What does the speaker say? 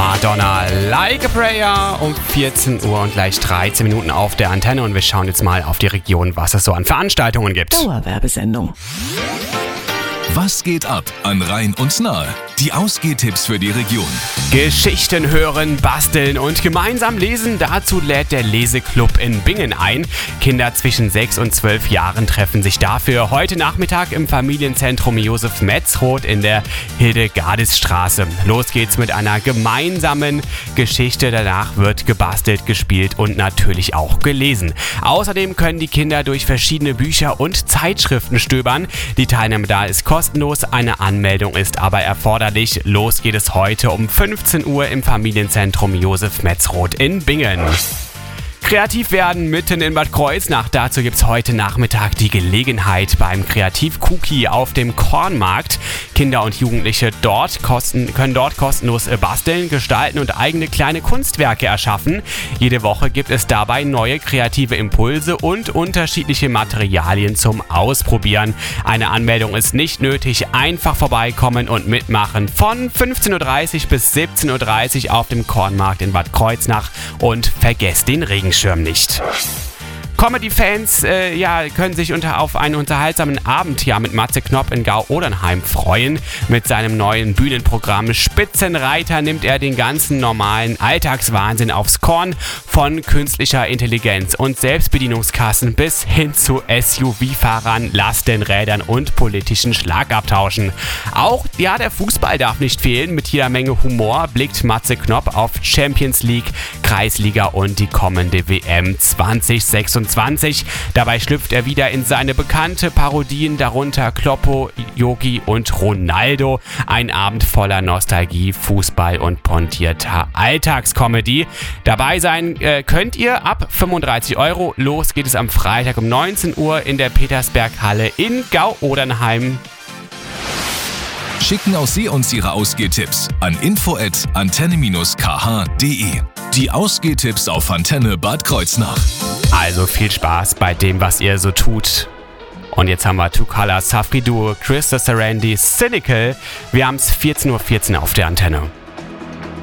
Madonna, Like a Prayer um 14 Uhr und gleich 13 Minuten auf der Antenne. Und wir schauen jetzt mal auf die Region, was es so an Veranstaltungen gibt. Dauerwerbesendung. Was geht ab an Rhein und Nahe? Die Ausgehtipps für die Region. Geschichten hören, basteln und gemeinsam lesen. Dazu lädt der Leseclub in Bingen ein. Kinder zwischen 6 und 12 Jahren treffen sich dafür heute Nachmittag im Familienzentrum Josef Metzroth in der Hildegardisstraße. Los geht's mit einer gemeinsamen Geschichte. Danach wird gebastelt, gespielt und natürlich auch gelesen. Außerdem können die Kinder durch verschiedene Bücher und Zeitschriften stöbern. Die Teilnahme da ist kostenlos, eine Anmeldung ist aber erforderlich. Los geht es heute um 15 Uhr im Familienzentrum Josef Metzroth in Bingen. Kreativ werden mitten in Bad Kreuznach. Dazu gibt es heute Nachmittag die Gelegenheit beim Kreativ-Cookie auf dem Kornmarkt. Kinder und Jugendliche können dort kostenlos basteln, gestalten und eigene kleine Kunstwerke erschaffen. Jede Woche gibt es dabei neue kreative Impulse und unterschiedliche Materialien zum Ausprobieren. Eine Anmeldung ist nicht nötig. Einfach vorbeikommen und mitmachen von 15.30 Uhr bis 17.30 Uhr auf dem Kornmarkt in Bad Kreuznach und vergesst den Regenschirm nicht. Comedy-Fans können sich auf einen unterhaltsamen Abend mit Matze Knob in Gau-Odernheim freuen. Mit seinem neuen Bühnenprogramm Spitzenreiter nimmt er den ganzen normalen Alltagswahnsinn aufs Korn, von künstlicher Intelligenz und Selbstbedienungskassen bis hin zu SUV-Fahrern, Lastenrädern und politischen Schlagabtauschen. Auch der Fußball darf nicht fehlen. Mit jeder Menge Humor blickt Matze Knob auf Champions League, Kreisliga und die kommende WM 2026. Dabei schlüpft er wieder in seine bekannte Parodien, darunter Kloppo, Yogi und Ronaldo. Ein Abend voller Nostalgie, Fußball und pointierter Alltagscomedy. Dabei sein könnt ihr ab 35 €. Los geht es am Freitag um 19 Uhr in der Petersberghalle in Gau-Odernheim. Schicken auch Sie uns Ihre Ausgehtipps an info@antenne-kh.de. Die Ausgehtipps auf Antenne Bad Kreuznach. Also viel Spaß bei dem, was ihr so tut. Und jetzt haben wir Two Colors, Safri Duo, Christopher Randy, Cynical. Wir haben es 14:14 Uhr auf der Antenne.